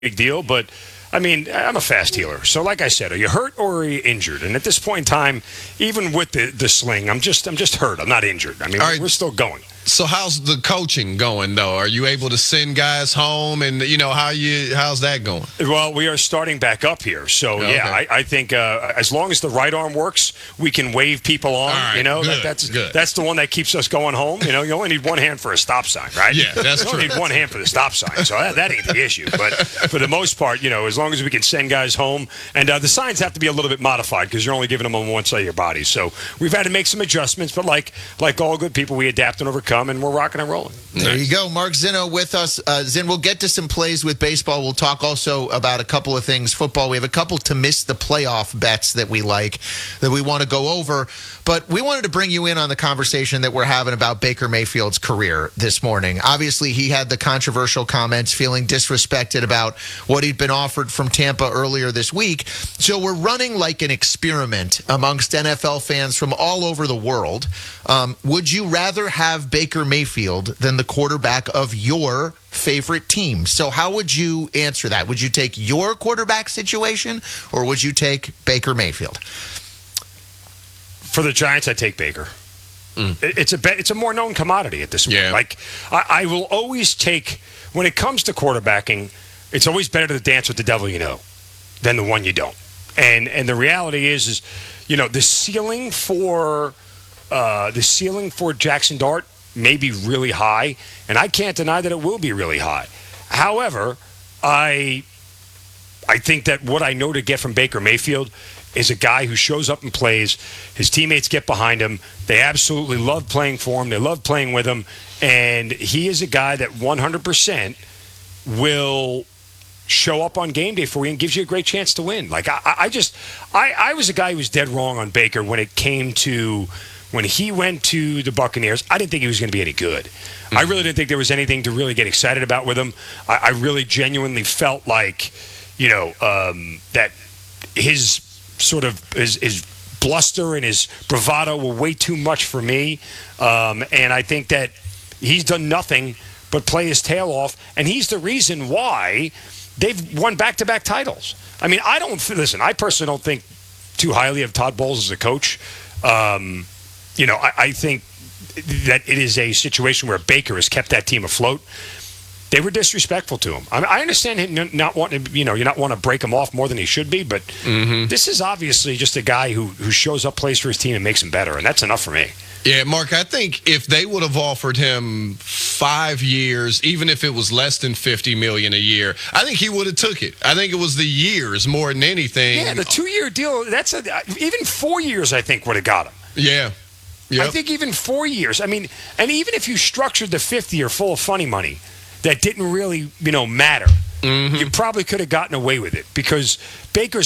big deal, but I mean, I'm a fast healer. So, like I said, are you hurt or are you injured? And at this point in time, even with the sling, I'm just hurt. I'm not injured. I mean, we're still going. So how's the coaching going, though? Are you able to send guys home, and how's that going? Well, we are starting back up here, so Okay. I think as long as the right arm works, we can wave people on. All right, good. That's the one that keeps us going home. You only need one hand for a stop sign, right? Yeah, that's you true. only need one hand for the stop sign, so that ain't the issue. But for the most part, as long as we can send guys home, and the signs have to be a little bit modified because you're only giving them on one side of your body. So we've had to make some adjustments, but like all good people, we adapt and overcome, and we're rocking and rolling. There you go. Mark Zinno with us. Zin, we'll get to some plays with baseball. We'll talk also about a couple of things. Football, we have a couple to miss the playoff bets that we like, that we want to go over. But we wanted to bring you in on the conversation that we're having about Baker Mayfield's career this morning. Obviously, he had the controversial comments, feeling disrespected about what he'd been offered from Tampa earlier this week. So we're running like an experiment amongst NFL fans from all over the world. Would you rather have Baker Mayfield than the quarterback of your favorite team? So how would you answer that? Would you take your quarterback situation, or would you take Baker Mayfield? For the Giants, I take Baker. It's a more known commodity at this point. Yeah. Like I will always take, when it comes to quarterbacking, it's always better to dance with the devil you know than the one you don't. And the reality is the ceiling for Jackson Dart may be really high, and I can't deny that it will be really high. However, I think that what I know to get from Baker Mayfield is a guy who shows up and plays. His teammates get behind him. They absolutely love playing for him. They love playing with him. And he is a guy that 100% will show up on game day for you and gives you a great chance to win. Like, I was a guy who was dead wrong on Baker when it came to when he went to the Buccaneers. I didn't think he was going to be any good. I really didn't think there was anything to really get excited about with him. I really genuinely felt like, that his sort of his bluster and his bravado were way too much for me. And I think that he's done nothing but play his tail off. And he's the reason why they've won back-to-back titles. I mean, I personally don't think too highly of Todd Bowles as a coach. I think that it is a situation where Baker has kept that team afloat. They were disrespectful to him. I understand him not wanting to, you not want to break him off more than he should be, but this is obviously just a guy who shows up, plays for his team, and makes him better, and that's enough for me. Yeah, Mark, I think if they would have offered him 5 years, even if it was less than $50 million a year, I think he would have took it. I think it was the years more than anything. Yeah, the 2-year deal, even 4 years, I think, would have got him. Yeah. Yep. I think even 4 years. I mean, and even if you structured the 5th year full of funny money that didn't really, matter, you probably could have gotten away with it because Baker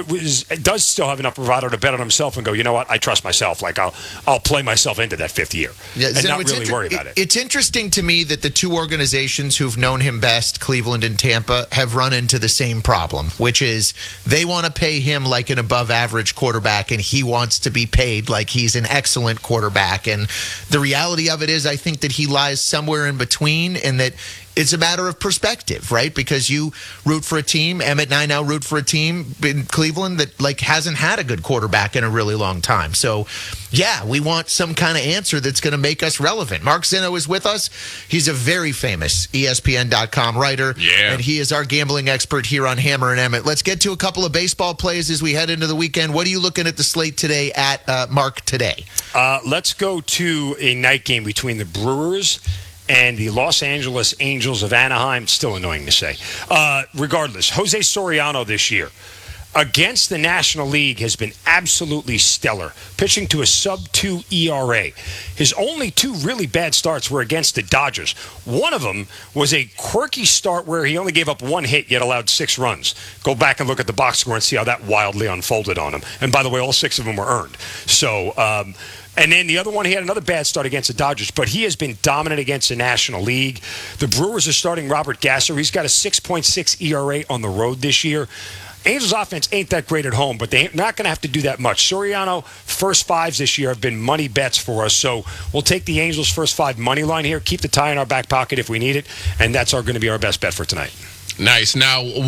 does still have enough bravado to bet on himself and go, you know what, I trust myself. Like, I'll play myself into that 5th year and not really worry about it. It's interesting to me that the two organizations who've known him best, Cleveland and Tampa, have run into the same problem, which is they want to pay him like an above-average quarterback, and he wants to be paid like he's an excellent quarterback. And the reality of it is I think that he lies somewhere in between, and that it's a matter of perspective, right? Because you root for a team, Emmett and I now root for a team in Cleveland that hasn't had a good quarterback in a really long time. So, yeah, we want some kind of answer that's going to make us relevant. Mark Zinno is with us. He's a very famous ESPN.com writer, and he is our gambling expert here on Hammer and Emmett. Let's get to a couple of baseball plays as we head into the weekend. What are you looking at the slate today at Mark today? Let's go to a night game between the Brewers and the Los Angeles Angels of Anaheim. Still annoying to say. Regardless, Jose Soriano this year against the National League has been absolutely stellar, pitching to a sub-2 ERA. His only 2 really bad starts were against the Dodgers. One of them was a quirky start where he only gave up 1 hit yet allowed 6 runs. Go back and look at the box score and see how that wildly unfolded on him. And by the way, all 6 of them were earned. So, and then the other one, he had another bad start against the Dodgers, but he has been dominant against the National League. The Brewers are starting Robert Gasser. He's got a 6.6 ERA on the road this year. Angels offense ain't that great at home, but they're not going to have to do that much. Soriano, first 5s this year have been money bets for us, so we'll take the Angels' first 5 money line here, keep the tie in our back pocket if we need it, and that's going to be our best bet for tonight. Nice. Now,